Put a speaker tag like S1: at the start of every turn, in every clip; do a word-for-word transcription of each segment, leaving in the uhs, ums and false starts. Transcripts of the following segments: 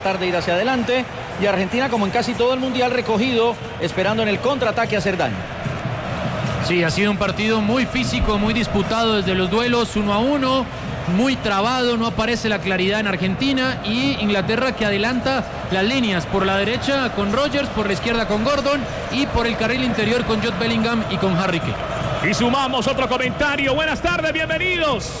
S1: Tarde ir hacia adelante y Argentina, como en casi todo el mundial, recogido, esperando en el contraataque hacer daño.
S2: Sí, ha sido un partido muy físico, muy disputado desde los duelos uno a uno, muy trabado, no aparece la claridad en Argentina, y Inglaterra que adelanta las líneas por la derecha con Rodgers, por la izquierda con Gordon y por el carril interior con Jude Bellingham y con Harry Kane.
S3: Y sumamos otro comentario. Buenas tardes, bienvenidos.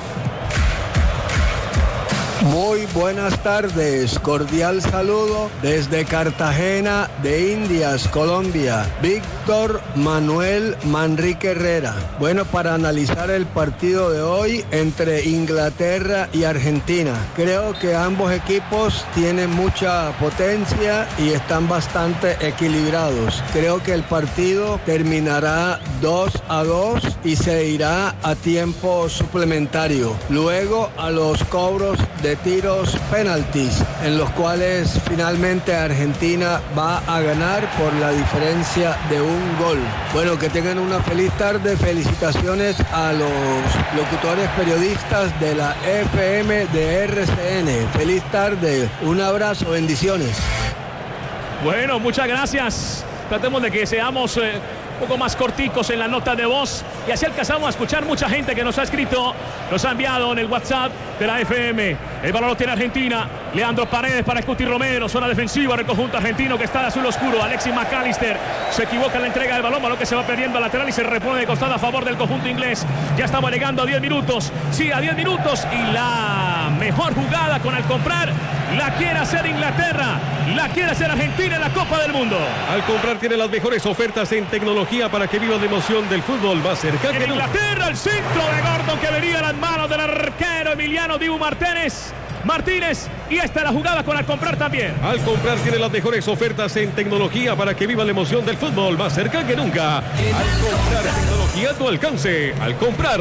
S4: Muy buenas tardes, cordial saludo desde Cartagena de Indias, Colombia. Víctor Manuel Manrique Herrera. Bueno, para analizar el partido de hoy entre Inglaterra y Argentina. Creo que ambos equipos tienen mucha potencia y están bastante equilibrados. Creo que el partido terminará dos a dos y se irá a tiempo suplementario. Luego a los cobros de tiros penaltis, en los cuales finalmente Argentina va a ganar por la diferencia de un gol. Bueno, que tengan una feliz tarde. Felicitaciones a los locutores periodistas de la F M de R C N. Feliz tarde, un abrazo, bendiciones.
S3: Bueno, muchas gracias. Tratemos de que seamos eh, un poco más corticos en la nota de voz y así alcanzamos a escuchar mucha gente que nos ha escrito, nos ha enviado en el WhatsApp de la F M. El balón lo tiene Argentina. Leandro Paredes para Cuti Romero. Zona defensiva del conjunto argentino que está de azul oscuro. Alexis McAllister se equivoca en la entrega del balón. Balón que se va perdiendo a lateral y se repone de costado a favor del conjunto inglés. Ya estamos llegando a diez minutos. Sí, a diez minutos. Y la mejor jugada con el comprar la quiere hacer Inglaterra. La quiere hacer Argentina en la Copa del Mundo.
S5: Al comprar tiene las mejores ofertas en tecnología para que viva la emoción del fútbol más cerca que
S3: en Inglaterra, el centro de Gordon que venía a las manos del arquero Emiliano Dibu Martínez. Martínez, y esta es la jugada con al comprar también.
S5: Al comprar tiene las mejores ofertas en tecnología para que viva la emoción del fútbol más cerca que nunca. Al comprar tecnología a tu alcance. Al comprar.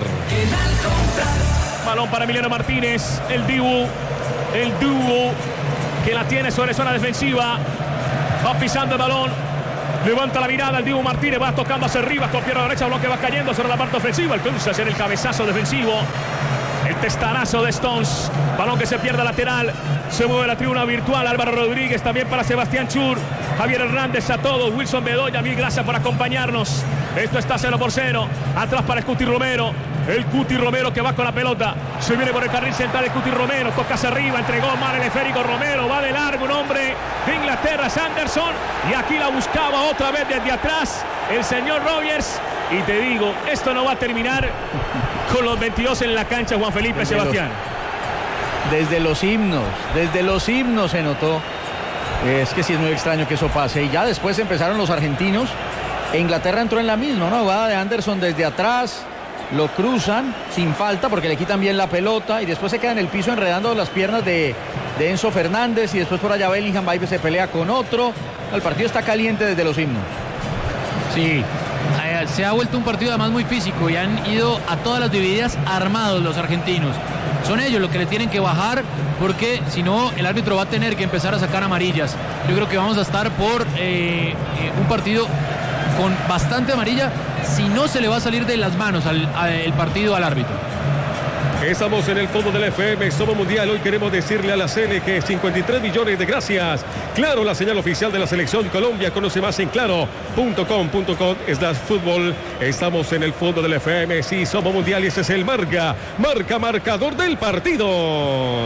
S3: Balón para Emiliano Martínez, el Dibu, el dúo que la tiene sobre zona defensiva. Va pisando el balón. Levanta la mirada el Dibu Martínez, va tocando hacia arriba con pierna derecha, balón que va cayendo sobre la parte ofensiva. Alcanza a hacer el cabezazo defensivo. El testarazo de Stones. Balón que se pierde lateral. Se mueve la tribuna virtual. Álvaro Rodríguez también para Sebastián Chur. Javier Hernández a todos. Wilson Bedoya, mil gracias por acompañarnos. Esto está cero por cero. Atrás para el Cuti Romero. El Cuti Romero que va con la pelota. Se viene por el carril central el Cuti Romero. Toca hacia arriba. Entregó mal el esférico Romero. Va de largo un hombre de Inglaterra, Sanderson. Y aquí la buscaba otra vez desde atrás el señor Rodgers. Y te digo, esto no va a terminar con los veintidós en la cancha, Juan Felipe, desde Sebastián.
S1: Los, desde los himnos, desde los himnos se notó. Es que sí es muy extraño que eso pase. Y ya después empezaron los argentinos. E Inglaterra entró en la misma, ¿no? Jugada de Anderson desde atrás. Lo cruzan sin falta porque le quitan bien la pelota. Y después se queda en el piso enredando las piernas de, de Enzo Fernández. Y después por allá Bellingham va y se pelea con otro. El partido está caliente desde los himnos.
S2: Sí. Se ha vuelto un partido además muy físico y han ido a todas las divididas armados los argentinos. Son ellos los que le tienen que bajar porque si no el árbitro va a tener que empezar a sacar amarillas. Yo creo que vamos a estar por eh, eh, un partido con bastante amarilla si no se le va a salir de las manos al, al el partido al árbitro.
S5: Estamos en el fondo de la F M, Somos Mundial. Hoy queremos decirle a la C N que cincuenta y tres millones de gracias. Claro, la señal oficial de la Selección Colombia. Conoce más en claro punto com punto co slash fútbol. Estamos en el fondo de la F M, sí, Somos Mundial y ese es el marca, marca marcador del partido.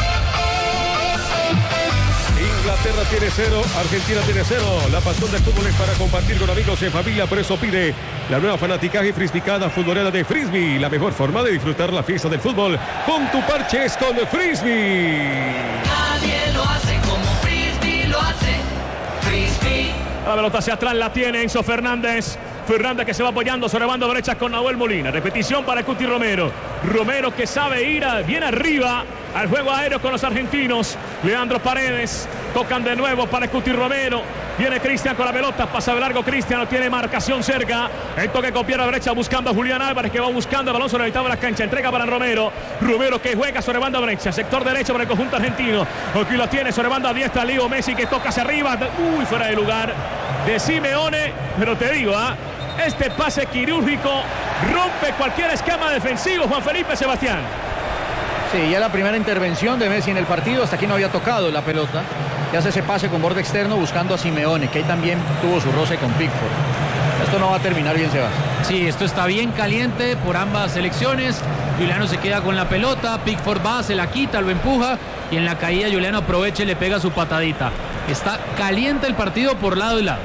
S5: Inglaterra tiene cero, Argentina tiene cero. La pasión del fútbol es para compartir con amigos y en familia. Por eso pide la nueva fanaticaje frisbicada futbolera de Frisbee. La mejor forma de disfrutar la fiesta del fútbol con tu parches con Frisbee.
S6: Nadie lo hace como Frisbee lo hace. Frisbee.
S3: La pelota hacia atrás la tiene Enzo Fernández. Fernández que se va apoyando sobre banda derecha con Nahuel Molina. Repetición para Cuti Romero. Romero que sabe ir a, bien arriba al juego aéreo con los argentinos. Leandro Paredes. Tocan de nuevo para Cuti Romero. Viene Cristian con la pelota. Pasa de largo Cristian. No tiene marcación cerca. El toque con pierna derecha buscando a Julián Álvarez que va buscando el balón sobre la mitad de la cancha. Entrega para Romero. Romero que juega sobre banda derecha. Sector derecho para el conjunto argentino. Aquí lo tiene sobre banda diestra. Leo Messi que toca hacia arriba. Uy, fuera de lugar de Simeone. Pero te digo, ¿ah? ¿eh? Este pase quirúrgico rompe cualquier esquema defensivo, Juan Felipe, Sebastián.
S1: Sí, ya la primera intervención de Messi en el partido, hasta aquí no había tocado la pelota. Y hace ese pase con borde externo buscando a Simeone, que ahí también tuvo su roce con Pickford. Esto no va a terminar bien, Sebastián.
S2: Sí, esto está bien caliente por ambas selecciones. Juliano se queda con la pelota, Pickford va, se la quita, lo empuja y en la caída Juliano aprovecha y le pega su patadita. Está caliente el partido por lado y lado.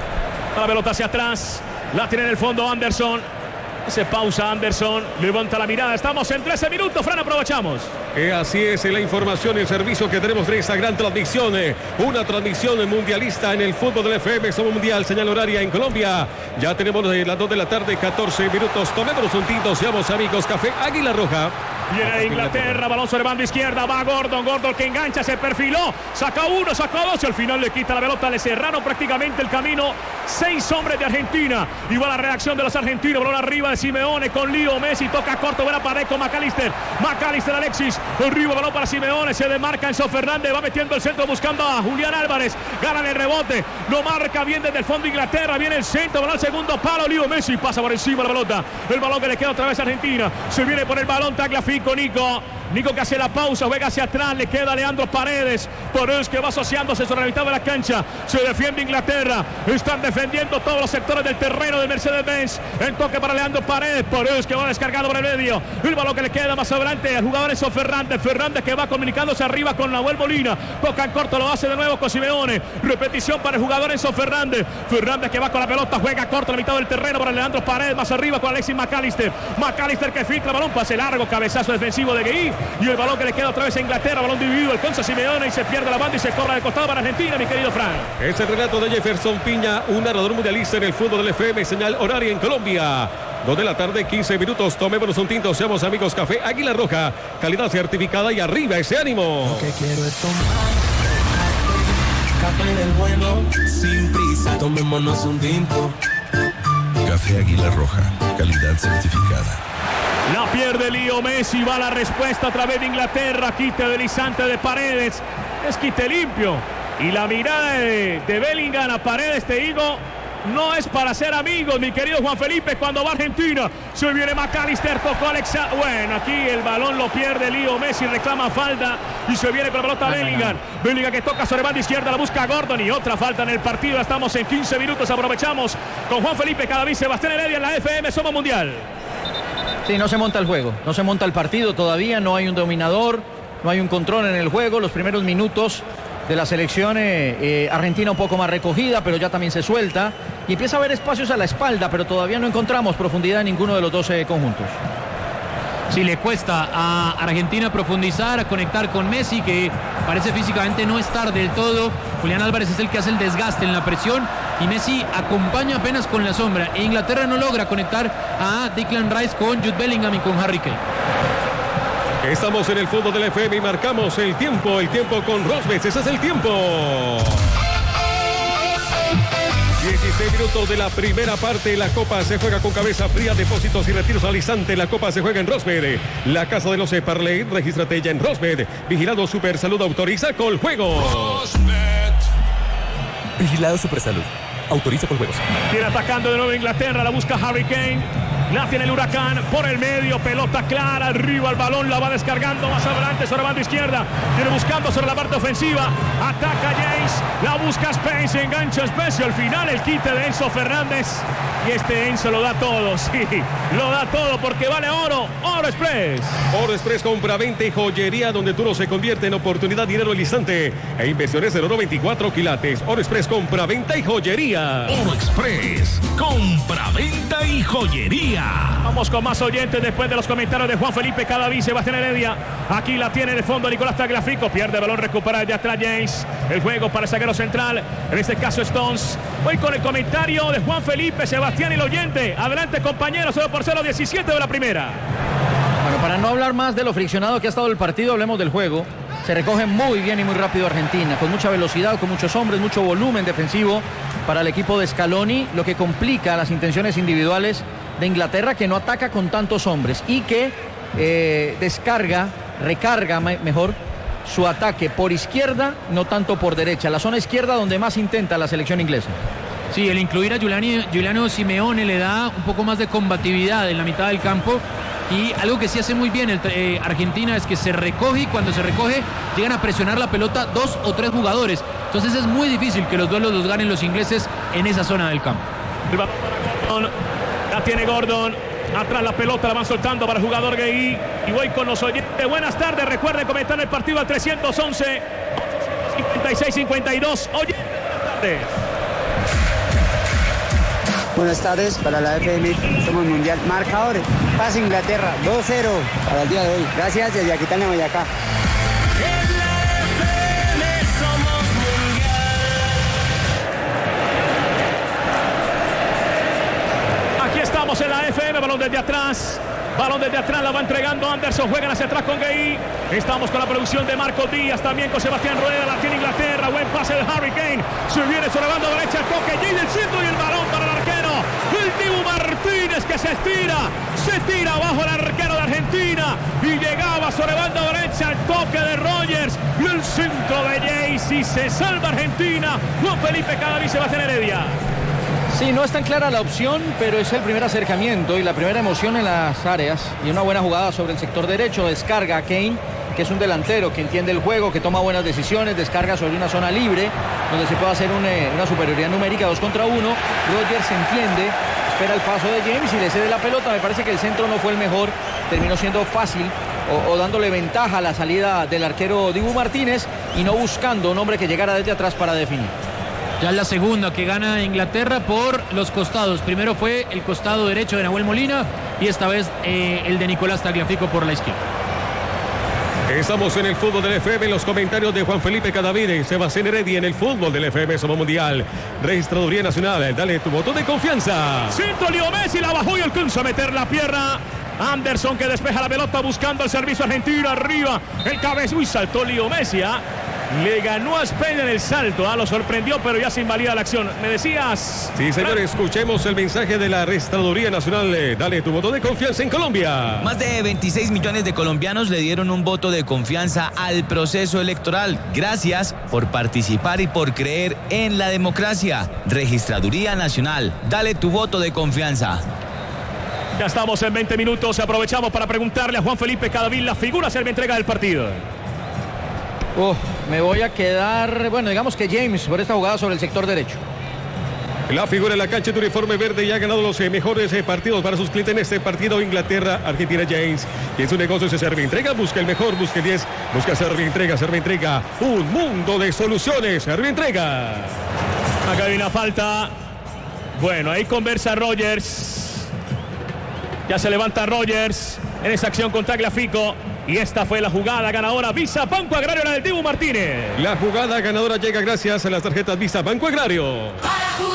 S3: La pelota hacia atrás, la tiene en el fondo Anderson. Se pausa Anderson, levanta la mirada. Estamos en trece minutos, Fran, aprovechamos.
S5: Eh, así es la información y el servicio que tenemos de esta gran transmisión. Eh, una transmisión mundialista en el fútbol del F M. Somos mundial, señal horaria en Colombia. Ya tenemos eh, las dos de la tarde, catorce minutos. Tomémonos un tinto, seamos amigos. Café Águila Roja.
S3: Viene Inglaterra, balón sobre banda izquierda, va Gordon, Gordon que engancha, se perfiló, saca uno, saca dos y al final le quita la pelota, le cerraron prácticamente el camino seis hombres de Argentina. Y va la reacción de los argentinos, balón arriba de Simeone con Leo Messi, toca corto, buena pared con McAllister, McAllister Alexis, arriba balón para Simeone, se demarca Enzo Fernández, va metiendo el centro buscando a Julián Álvarez, gana el rebote, lo marca bien desde el fondo Inglaterra, viene el centro, balón al segundo palo, Leo Messi pasa por encima de la pelota, el balón que le queda otra vez a Argentina, se viene por el balón Tagliafico. Nico, Nico que hace la pausa, juega hacia atrás, le queda Leandro Paredes, Paredes que va asociándose sobre la mitad de la cancha, se defiende Inglaterra, están defendiendo todos los sectores del terreno del Mercedes-Benz, el toque para Leandro Paredes, Paredes que va descargado por el medio, el balón que le queda más adelante al jugador Enzo Fernández, Fernández que va comunicándose arriba con Nahuel Molina, toca en corto, lo hace de nuevo con Simeone, repetición para el jugador Enzo Fernández, Fernández que va con la pelota, juega corto a la mitad del terreno para Leandro Paredes, más arriba con Alexis McAllister, McAllister que filtra balón, pase largo, cabezazo defensivo de Gueí y el balón que le queda otra vez a Inglaterra, balón dividido, alcanza Simeone y se pierde la banda y se corre de costado para Argentina, mi querido Fran.
S5: Es el relato de Jefferson Piña, un narrador mundialista en el fútbol del F M, señal horaria en Colombia. dos de la tarde, quince minutos, tomémonos un tinto, seamos amigos. Café Águila Roja, calidad certificada y arriba ese ánimo.
S7: Lo que quiero es tomar café del bueno, sin prisa, tomémonos un tinto.
S8: Café Águila Roja, calidad certificada.
S3: La pierde Leo Messi, va la respuesta a través de Inglaterra, quite deslizante de Paredes, es quite limpio. Y la mirada de, de Bellingham a Paredes, te digo, no es para ser amigos, mi querido Juan Felipe, cuando va Argentina. Se viene McAllister, tocó Alexa. Bueno, aquí el balón lo pierde Leo Messi, reclama falta y se viene con la pelota Bellingham. Bellingham que toca sobre banda izquierda, la busca Gordon y otra falta en el partido. Estamos en quince minutos, aprovechamos con Juan Felipe Cadavid, Sebastián Heredia en la F M, Somos Mundial.
S1: Sí, no se monta el juego, no se monta el partido todavía, no hay un dominador, no hay un control en el juego. Los primeros minutos de la selección eh, eh, argentina un poco más recogida, pero ya también se suelta y empieza a haber espacios a la espalda, pero todavía no encontramos profundidad en ninguno de los dos eh, conjuntos.
S2: Sí, le cuesta a Argentina profundizar, a conectar con Messi, que parece físicamente no estar del todo. Julián Álvarez es el que hace el desgaste en la presión y Messi acompaña apenas con la sombra. E Inglaterra no logra conectar a Declan Rice con Jude Bellingham y con Harry Kane.
S5: Estamos en el fútbol del F M y marcamos el tiempo, el tiempo con Rosbeth, ese es el tiempo. dieciséis minutos de la primera parte, la Copa se juega con cabeza fría, depósitos y retiros al instante, la Copa se juega en Rosbeth, la casa de los Parley, regístrate ya en Rosbeth, Vigilado Super Salud, autoriza con juegos.
S9: Vigilado Super Salud, autoriza con juegos.
S3: Viene atacando de nuevo Inglaterra, la busca Harry Kane. La tiene el Huracán por el medio, pelota clara, arriba el balón, la va descargando más adelante sobre la banda izquierda, viene buscando sobre la parte ofensiva, ataca James, la busca Spence, engancha Spence, al final el quite de Enzo Fernández, y este Enzo lo da todo, sí, lo da todo porque vale oro, Oro Express.
S5: Oro Express, compra, venta y joyería, donde tú no se convierte en oportunidad, dinero al instante, e inversiones en oro veinticuatro quilates. Oro Express, compra, venta y joyería.
S8: Oro Express, compra, venta y joyería.
S3: Vamos con más oyentes después de los comentarios de Juan Felipe Cadavid, Sebastián Heredia. Aquí la tiene de fondo Nicolás Tagliafico, pierde el balón, recupera de atrás James. El juego para el zaguero central, en este caso Stones. Hoy con el comentario de Juan Felipe, Sebastián y el oyente. Adelante compañeros, cero por cero, diecisiete de la primera.
S1: Bueno, para no hablar más de lo friccionado que ha estado el partido, hablemos del juego. Se recoge muy bien y muy rápido Argentina, con mucha velocidad, con muchos hombres, mucho volumen defensivo para el equipo de Scaloni, lo que complica las intenciones individuales de Inglaterra, que no ataca con tantos hombres y que eh, descarga, recarga mejor su ataque por izquierda, no tanto por derecha. La zona izquierda donde más intenta la selección inglesa.
S2: Sí, el incluir a Giuliani, Giuliano Simeone le da un poco más de combatividad en la mitad del campo Y algo que sí hace muy bien el, eh, Argentina es que se recoge y cuando se recoge llegan a presionar la pelota dos o tres jugadores. Entonces es muy difícil que los duelos los ganen los ingleses en esa zona del campo.
S3: El balón para Gordon. La tiene Gordon. Atrás la pelota la van soltando para el jugador Gueye. Y voy con los oyentes. Buenas tardes. Recuerden comentar el partido al trescientos once, cincuenta y seis cincuenta y dos. Oye, buenas tardes.
S10: Buenas tardes para la F M. Somos Mundial. Marcadores. Pasa Inglaterra. dos cero para el día de hoy. Gracias desde Aquitania, Boyacá.
S3: Estamos en la F M, balón desde atrás, balón desde atrás, la va entregando Anderson, juegan hacia atrás con Gueye. Estamos con la producción de Marcos Díaz, también con Sebastián Rueda, la tiene Inglaterra, buen pase del Harry Kane, se viene sobre la banda derecha, el toque Gueye del centro y el balón para el arquero, el Dibu Martínez que se estira, se tira abajo el arquero de Argentina y llegaba sobre banda derecha el toque de Rogers y el centro de Gueye y se salva Argentina. Juan Felipe Cadavid, Sebastián Heredia.
S1: Sí, no es tan clara la opción, pero es el primer acercamiento y la primera emoción en las áreas. Y una buena jugada sobre el sector derecho. Descarga a Kane, que es un delantero que entiende el juego, que toma buenas decisiones. Descarga sobre una zona libre, donde se puede hacer un, eh, una superioridad numérica, dos contra uno. Rogers se entiende, espera el paso de James y le cede la pelota. Me parece que el centro no fue el mejor. Terminó siendo fácil o, o dándole ventaja a la salida del arquero Dibu Martínez y no buscando un hombre que llegara desde atrás para definir.
S2: Ya es la segunda que gana Inglaterra por los costados. Primero fue el costado derecho de Nahuel Molina y esta vez eh, el de Nicolás Tagliafico por la izquierda.
S5: Estamos en el fútbol del F M, los comentarios de Juan Felipe Cadavid, Sebastián Heredia en el fútbol del F M Somos Mundial. Registraduría Nacional, dale tu voto de confianza.
S3: Centro, Leo Messi la bajó y alcanza a meter la pierna. Anderson que despeja la pelota buscando el servicio argentino arriba. El cabeza, uy, saltó Leo Messi, ¿ah? Le ganó a Spain en el salto, ¿ah? Lo sorprendió, pero ya se invalida la acción. ¿Me decías?
S5: Sí, señor, escuchemos el mensaje de la Registraduría Nacional. Eh, dale tu voto de confianza en Colombia.
S11: Más de veintiséis millones de colombianos le dieron un voto de confianza al proceso electoral. Gracias por participar y por creer en la democracia. Registraduría Nacional, dale tu voto de confianza.
S3: Ya estamos en veinte minutos, aprovechamos para preguntarle a Juan Felipe Cadavid la figura servientrega del partido.
S1: Oh, me voy a quedar, bueno, digamos que James por esta jugada sobre el sector derecho.
S5: La figura en la cancha de uniforme verde y ha ganado los eh, mejores eh, partidos para sus clientes en este partido. Inglaterra, Argentina, James. Y en su negocio se serve entrega, busca el mejor, busca el diez, busca serve entrega, serve entrega. Un mundo de soluciones, serve entrega.
S3: Acá hay una falta. Bueno, ahí conversa Rogers. Ya se levanta Rogers en esa acción con Tagliafico. Y esta fue la jugada ganadora Visa Banco Agrario, la del Dibu Martínez.
S5: La jugada ganadora llega gracias a las tarjetas Visa Banco Agrario.